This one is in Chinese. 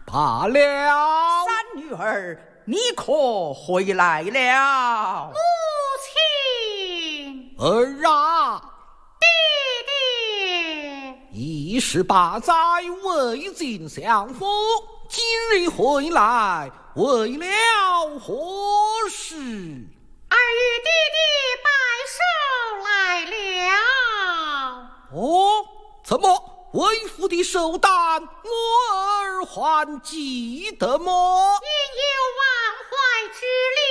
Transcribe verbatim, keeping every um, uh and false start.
罢了。 三女儿，你可回来了？ 母亲。 儿啊， 爹爹。 一十八载未尽相逢，今日回来为了何事？ 儿与爹爹拜寿来了。 哦，怎么？为父的寿诞，我儿还记得么？ 因有忘怀之理。